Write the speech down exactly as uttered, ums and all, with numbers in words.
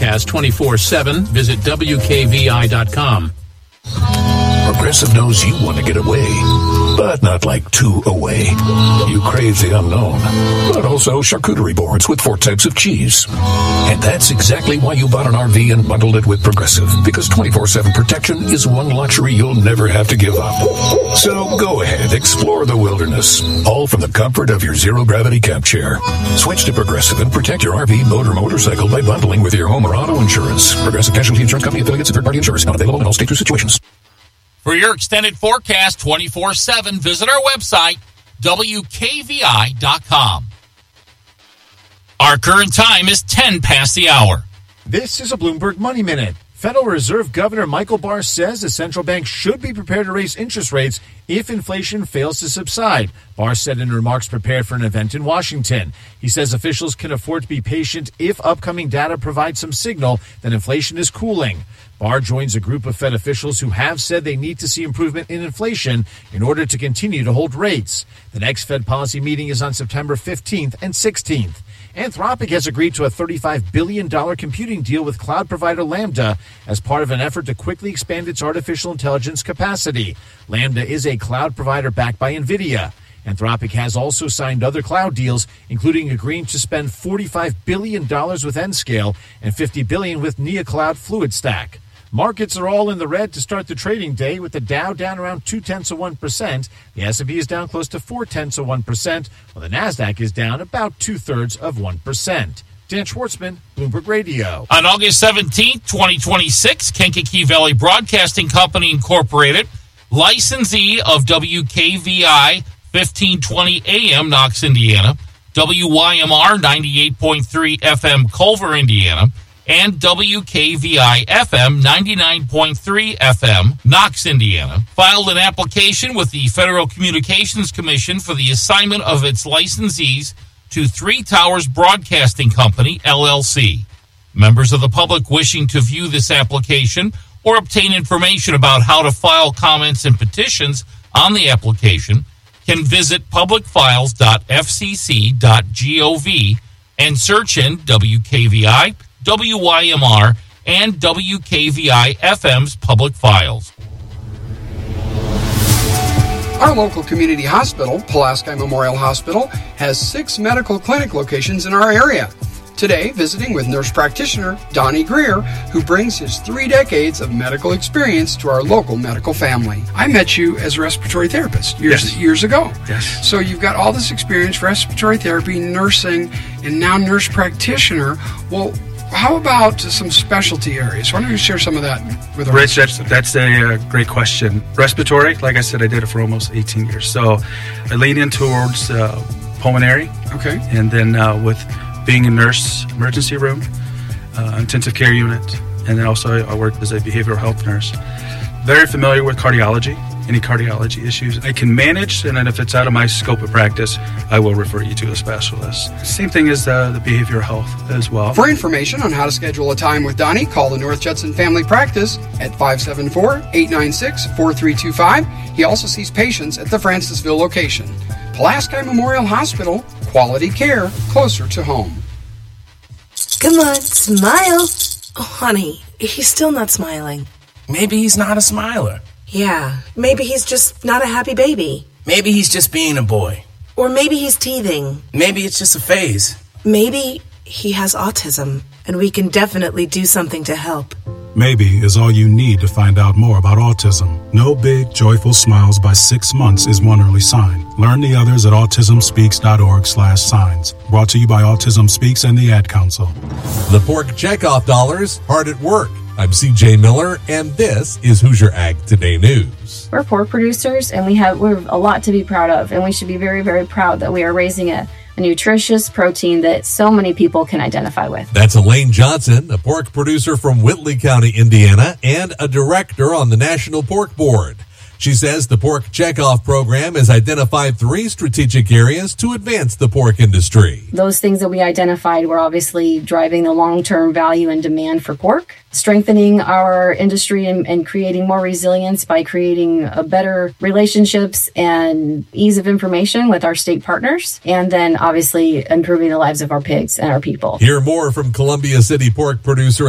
Forecast twenty-four seven, visit W K V I dot com. Progressive knows you want to get away, but not like two away. You crave the unknown, but also charcuterie boards with four types of cheese. And that's exactly why you bought an R V and bundled it with Progressive, because twenty-four seven protection is one luxury you'll never have to give up. So go ahead, explore the wilderness, all from the comfort of your zero-gravity camp chair. Switch to Progressive and protect your R V, boat, or motorcycle by bundling with your home or auto insurance. Progressive Casualty Insurance Company, affiliates, and third-party insurers. Not available in all states or situations. For your extended forecast twenty-four seven, visit our website, W K V I dot com. Our current time is ten past the hour. This is a Bloomberg Money Minute. Federal Reserve Governor Michael Barr says the central bank should be prepared to raise interest rates if inflation fails to subside. Barr said in remarks prepared for an event in Washington. He says officials can afford to be patient if upcoming data provides some signal that inflation is cooling. Barr joins a group of Fed officials who have said they need to see improvement in inflation in order to continue to hold rates. The next Fed policy meeting is on September fifteenth and sixteenth. Anthropic has agreed to a thirty-five billion dollars computing deal with cloud provider Lambda as part of an effort to quickly expand its artificial intelligence capacity. Lambda is a cloud provider backed by NVIDIA. Anthropic has also signed other cloud deals, including agreeing to spend forty-five billion dollars with Nscale and fifty billion dollars with NeoCloud FluidStack. Markets are all in the red to start the trading day, with the Dow down around two-tenths of one percent. The S and P is down close to four-tenths of one percent, while the NASDAQ is down about two-thirds of one percent. Dan Schwartzman, Bloomberg Radio. On August seventeenth, twenty twenty-six, Kankakee Valley Broadcasting Company Incorporated, licensee of W K V I fifteen twenty A M Knox, Indiana, W Y M R ninety-eight point three F M Culver, Indiana, and W K V I F M ninety-nine point three F M Knox, Indiana, filed an application with the Federal Communications Commission for the assignment of its licensees to Three Towers Broadcasting Company, L L C. Members of the public wishing to view this application or obtain information about how to file comments and petitions on the application can visit public files dot f c c dot gov and search in W K V I, W Y M R, and W K V I F M's public files. Our local community hospital, Pulaski Memorial Hospital, has six medical clinic locations in our area. Today, visiting with nurse practitioner Donnie Greer, who brings his three decades of medical experience to our local medical family. I met you as a respiratory therapist years, yes. years ago. Yes. So you've got all this experience, respiratory therapy, nursing, and now nurse practitioner. Well, how about some specialty areas? Why don't you share some of that with our Rich, that's, that's a uh, great question. Respiratory, like I said, I did it for almost eighteen years. So I lean in towards uh, pulmonary. Okay. And then uh, with being a nurse, emergency room, uh, intensive care unit, and then also I worked as a behavioral health nurse. Very familiar with cardiology, any cardiology issues I can manage, and then if it's out of my scope of practice, I will refer you to a specialist. Same thing as uh, the behavioral health as well. For information on how to schedule a time with Donnie, call the North Judson Family Practice at five seven four, eight nine six, four three two five. He also sees patients at the Francisville location. Pulaski Memorial Hospital, quality care closer to home. Come on, smile. Oh, honey, he's still not smiling. Maybe he's not a smiler. Yeah, maybe he's just not a happy baby. Maybe he's just being a boy. Or maybe he's teething. Maybe it's just a phase. Maybe he has autism, and we can definitely do something to help. Maybe is all you need to find out more about autism. No big, joyful smiles by six months is one early sign. Learn the others at autismspeaks.org slash signs. Brought to you by Autism Speaks and the Ad Council. The Pork Checkoff Dollars, hard at work. I'm C J Miller, and this is Hoosier Ag Today News. We're pork producers, and we have we're a lot to be proud of, and we should be very, very proud that we are raising a, a nutritious protein that so many people can identify with. That's Elaine Johnson, a pork producer from Whitley County, Indiana, and a director on the National Pork Board. She says the Pork Checkoff program has identified three strategic areas to advance the pork industry. Those things that we identified were obviously driving the long-term value and demand for pork, strengthening our industry and, and creating more resilience by creating a better relationships and ease of information with our state partners, and then obviously improving the lives of our pigs and our people. Hear more from Columbia City pork producer